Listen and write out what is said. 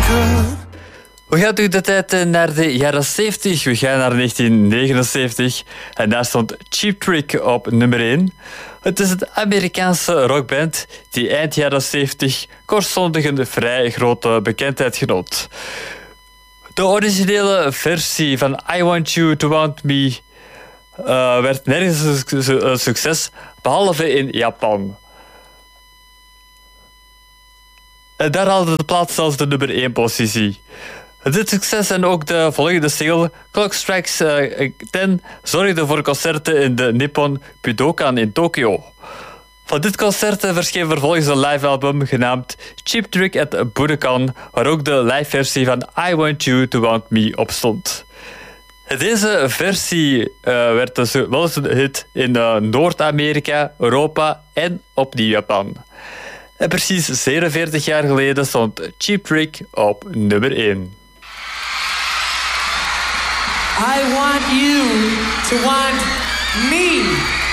We gaan terug de tijd naar de jaren 70. We gaan naar 1979. En daar stond Cheap Trick op nummer 1. Het is een Amerikaanse rockband die eind jaren 70 kortstondig een vrij grote bekendheid genoot. De originele versie van I Want You To Want Me werd nergens een succes, behalve in Japan. En daar haalde de plaat zelfs de nummer 1 positie. Dit succes en ook de volgende single, Clock Strikes 10, zorgde voor concerten in de Nippon Budokan in Tokio. Van dit concert verscheen vervolgens een live-album genaamd Cheap Trick at Budokan, waar ook de live-versie van I Want You To Want Me op stond. Deze versie werd dus wel eens een hit in Noord-Amerika, Europa en opnieuw Japan. En precies 47 jaar geleden stond Cheap Trick op nummer 1. I want you to want me.